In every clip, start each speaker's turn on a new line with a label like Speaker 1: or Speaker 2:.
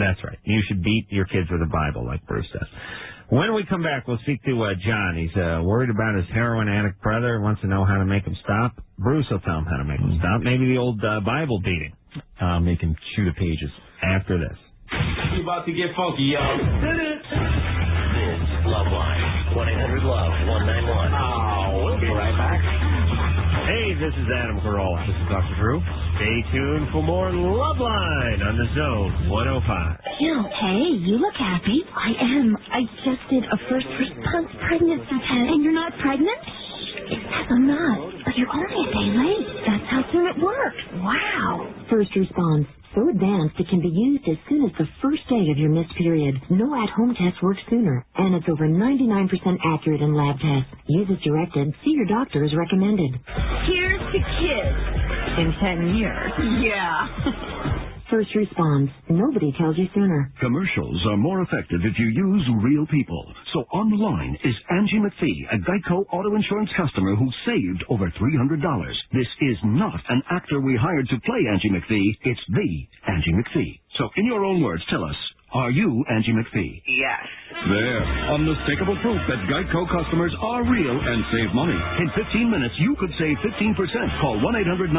Speaker 1: That's right. You should beat your kids with a Bible, like Bruce says. When we come back, we'll speak to John. He's worried about his heroin addict brother, wants to know how to make him stop. Bruce will tell him how to make him stop. Maybe the old Bible beating.
Speaker 2: Make him chew the pages.
Speaker 1: After this.
Speaker 3: You about to get funky, yo.
Speaker 4: This Loveline. 1-800-LOVE-191.
Speaker 3: Oh, we'll be right back.
Speaker 1: Hey, this is Adam Carolla. This is Dr. Drew. Stay tuned for more Loveline on the Zone 105.
Speaker 5: Jill, hey, you look happy. I am. I just did a first response pregnancy test. And you're not pregnant? Yes, I'm not. But you're only a day late. That's how soon it works. Wow.
Speaker 6: First response. So advanced it can be used as soon as the first day of your missed period. No at-home test works sooner, and it's over 99% accurate in lab tests. Use as directed. See your doctor as recommended.
Speaker 5: Here's to kids. In 10 years. Yeah.
Speaker 6: First response. Nobody tells you sooner.
Speaker 7: Commercials are more effective if you use real people. So on the line is Angie McPhee, a Geico auto insurance customer who saved over $300. This is not an actor we hired to play Angie McPhee. It's the Angie McPhee. So in your own words, tell us, are you Angie McPhee?
Speaker 5: Yes.
Speaker 7: There. Unmistakable proof that Geico customers are real and save money. In 15 minutes, you could save 15%. Call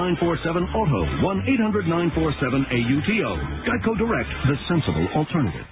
Speaker 7: 1-800-947-AUTO. 1-800-947-AUTO. Geico Direct, the sensible alternative.